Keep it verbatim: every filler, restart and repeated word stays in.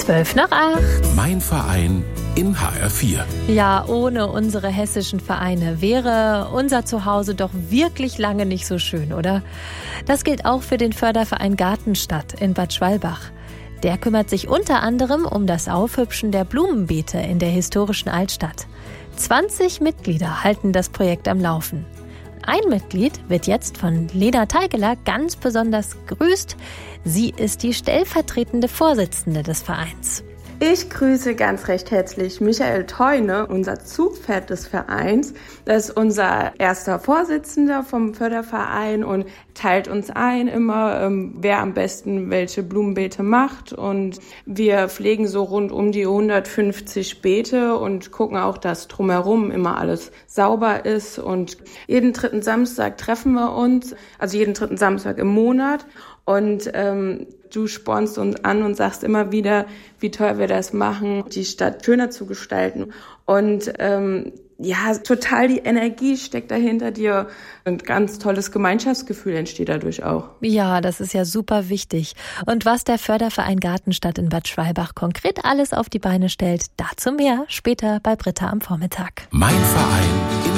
Zwölf nach acht. Mein Verein in H R vier. Ja, ohne unsere hessischen Vereine wäre unser Zuhause doch wirklich lange nicht so schön, oder? Das gilt auch für den Förderverein Gartenstadt in Bad Schwalbach. Der kümmert sich unter anderem um das Aufhübschen der Blumenbeete in der historischen Altstadt. zwanzig Mitglieder halten das Projekt am Laufen. Ein Mitglied wird jetzt von Lena Teigeler ganz besonders gegrüßt. Sie ist die stellvertretende Vorsitzende des Vereins. Ich grüße ganz recht herzlich Michael Theune, unser Zugpferd des Vereins. Das ist unser erster Vorsitzender vom Förderverein und teilt uns ein immer, ähm, wer am besten welche Blumenbeete macht. Und wir pflegen so rund um die hundertfünfzig Beete und gucken auch, dass drumherum immer alles sauber ist. Und jeden dritten Samstag treffen wir uns, also jeden dritten Samstag im Monat. Und ähm, du spornst uns an und sagst immer wieder, wie toll wir das machen, die Stadt schöner zu gestalten. Und ähm, ja, total die Energie steckt dahinter dir. Ein ganz tolles Gemeinschaftsgefühl entsteht dadurch auch. Ja, das ist ja super wichtig. Und was der Förderverein Gartenstadt in Bad Schwalbach konkret alles auf die Beine stellt, dazu mehr später bei Britta am Vormittag. Mein Verein in